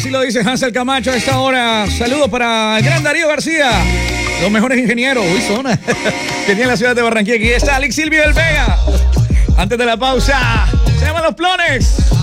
Así lo dice Hansel Camacho a esta hora. Saludos para el gran Darío García, los mejores ingenieros, uy, zona, que tiene la ciudad de Barranquilla. Aquí está Alex Silvio del Vega. Antes de la pausa, se llaman Los Plones.